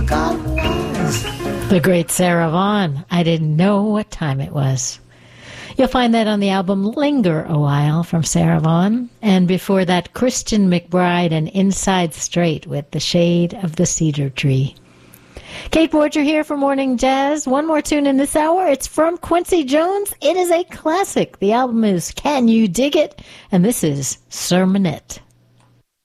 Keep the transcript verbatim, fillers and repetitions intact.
forgot who was. The great Sarah Vaughan. I didn't know what time it was. You'll find that on the album Linger a While from Sarah Vaughan. And before that, Christian McBride and Inside Straight with The Shade of the Cedar Tree. Kate Borger here for Morning Jazz. One more tune in this hour. It's from Quincy Jones. It is a classic. The album is Can You Dig It? And this is Sermonette.